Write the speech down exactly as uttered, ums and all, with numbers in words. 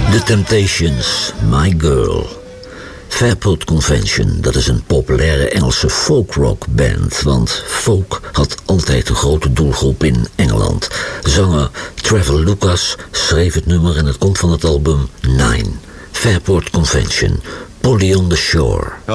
The Temptations, My Girl. Fairport Convention, dat is een populaire Engelse folkrock band, want folk had altijd een grote doelgroep in Engeland. Zanger Trevor Lucas schreef het nummer en het komt van het album Nine. Fairport Convention, Polly on the Shore.